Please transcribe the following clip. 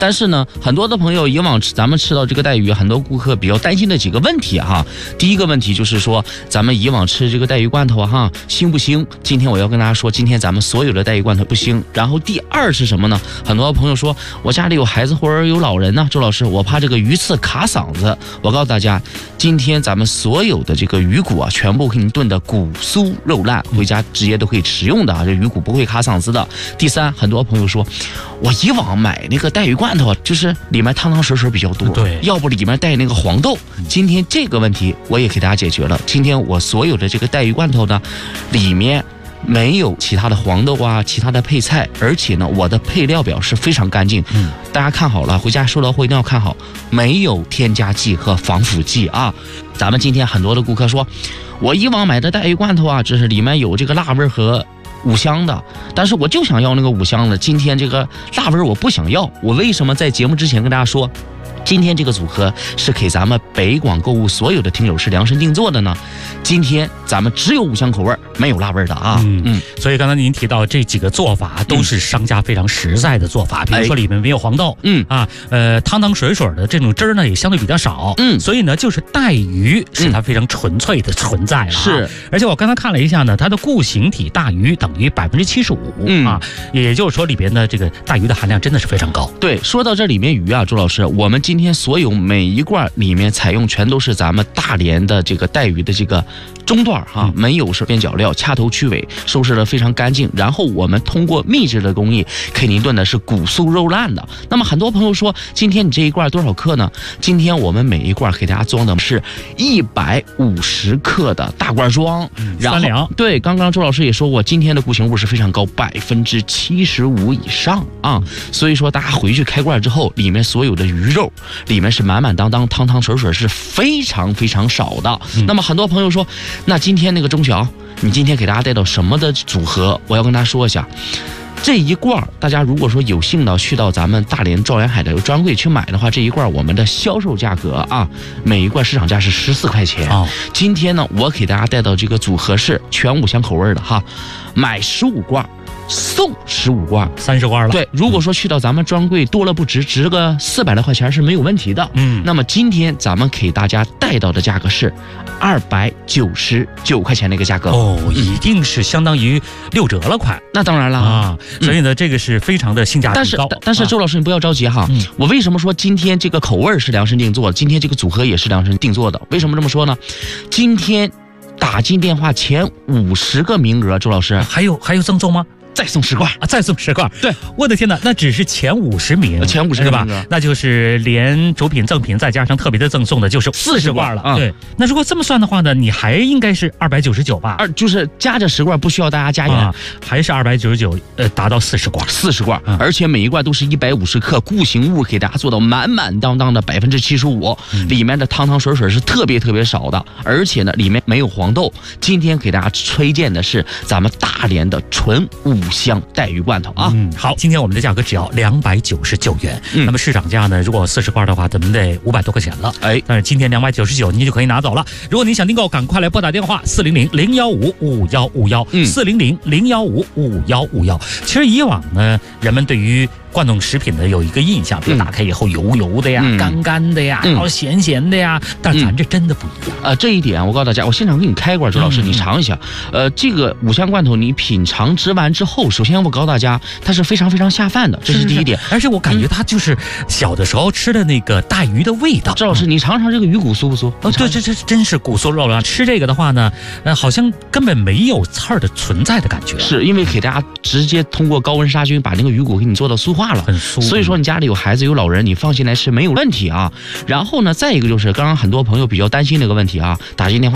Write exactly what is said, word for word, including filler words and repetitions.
但是呢，很多的朋友以往吃咱们吃到这个带鱼，很多顾客比较担心的几个问题哈。第一个问题就是说，咱们以往吃这个带鱼罐头哈，腥不腥？今天我要跟大家说，今天咱们所有的带鱼罐头不腥。然后第二是什么呢？很多朋友说我家里有孩子或者有老人呢，周老师，我怕这个鱼刺卡嗓子。我告诉大家，今天咱们所有的这个鱼骨啊，全部给你炖的骨酥肉烂，回家直接都可以食用的啊，这鱼骨不会卡嗓子的。第三，很多朋友说，我以往买那个带鱼罐头，就是里面汤汤水水比较多， 对， 要不里面带那个黄豆。今天这个问题我也给大家解决了。今天我所有的这个带鱼罐头呢，里面没有其他的黄豆啊，其他的配菜，而且呢，我的配料表是非常干净。嗯，大家看好了，回家收到货一定要看好，没有添加剂和防腐剂啊。咱们今天很多的顾客说，我以往买的带鱼罐头啊，这是里面有这个辣味和五香的，但是我就想要那个五香的，今天这个辣味我不想要。我为什么在节目之前跟大家说，今天这个组合是给咱们北广购物所有的听友是量身定做的呢？今天咱们只有五香口味，没有辣味的啊。 嗯嗯。所以刚才您提到这几个做法都是商家非常实在的做法，比如说里面没有黄豆，嗯啊，呃，汤汤水水的这种汁儿呢也相对比较少，嗯，所以呢就是带鱼是它非常纯粹的存在了、啊。是，而且我刚才看了一下呢，它的固形体大鱼等于百分之七十五啊，也就是说里边的这个大鱼的含量真的是非常高。 对，说到这里面鱼啊，周老师，我们今天所有每一罐里面采用全都是咱们大连的这个带鱼的这个中段哈、啊，没有是边角料，掐头去尾，收拾的非常干净。然后我们通过秘制的工艺给您炖的是骨酥肉烂的。那么很多朋友说，今天你这一罐多少克呢？今天我们每一罐给大家装的是一百五十克的大罐装，然后对，刚刚周老师也说过，今天的固形物是非常高，百分之七十五以上啊。所以说大家回去开罐之后，里面所有的鱼肉里面是满满当当、汤汤水水，是非常非常少的。嗯、那么很多朋友说，那今天那个钟晓，你今天给大家带到什么的组合？我要跟大家说一下，这一罐大家如果说有幸的去到咱们大连兆元海的专柜去买的话，这一罐我们的销售价格啊，每一罐市场价是十四块钱。哦、今天呢，我给大家带到这个组合是全五香口味的哈，买十五罐。送十五罐， 三十罐了。 对，如果说去到咱们专柜多了不值，值个四百来块钱是没有问题的。嗯，那么今天咱们给大家带到的价格是二百九十九块钱的一个价格。 哦，一定是相当于六折了快。 那当然了啊，所以呢，嗯、这个是非常的性价比高。 但是但是周老师你不要着急哈，嗯、我为什么说今天这个口味是量身定做的？今天这个组合也是量身定做的。为什么这么说呢？今天打进电话前五十个名额，周老师还有还有赠送吗？ 再送十罐啊！再送十罐， 对， 我的天哪，那只是前五十名， 前五十是吧？那就是连主品、赠品再加上特别的赠送的，就是四十罐了。对，那如果这么算的话呢，你还应该是二百九十九吧？ 二就是加这十罐，不需要大家加盐，啊、 还是二百九十九，呃，达到四十罐， 四十罐，嗯、而且每一罐都是一百五十克，固形物给大家做到满满当当的百分之七十五，里面的汤汤水水是特别特别少的，而且呢，里面没有黄豆。今天给大家推荐的是咱们大连的纯五香带鱼罐头啊。 嗯，好，今天我们的价格只要两百九十九元。嗯，那么市场价呢，如果四十罐的话，咱们得五百多块钱了。哎，但是今天两百九十九，您就可以拿走了。如果您想订购，赶快来拨打电话四零零零幺五五幺五幺，四零零零幺五五幺五幺。其实以往呢，人们对于罐头食品的有一个印象，比如打开以后油油的呀、嗯、干干的呀，然后咸咸的呀，但咱这真的不一样。 呃，这一点我告诉大家，我现场给你开一罐，周老师、嗯、你尝一下。呃，这个五香罐头你品尝吃完之后，首先我告诉大家，它是非常非常下饭的，这是第一点。 而且我感觉它就是小的时候吃的那个带鱼的味道。 周老师，你尝尝这个鱼骨酥不酥？ 哦，对，这这真是骨酥肉了。吃这个的话呢，呃，好像根本没有刺儿的存在的感觉。 是因为给大家直接通过高温杀菌，把那个鱼骨给你做到酥化了， 很酥。 所以说你家里有孩子有老人，你放心来吃没有问题啊。然后呢，再一个就是刚刚很多朋友比较担心的一个问题啊，打进电话。